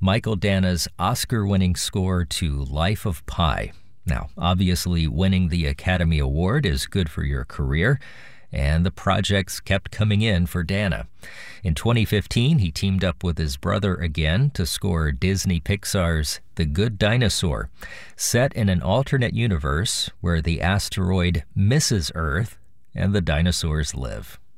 Michael Dana's Oscar-winning score to Life of Pi. Now, obviously, winning the Academy Award is good for your career, and the projects kept coming in for Dana. In 2015, he teamed up with his brother again to score Disney Pixar's The Good Dinosaur, set in an alternate universe where the asteroid misses Earth and the dinosaurs live.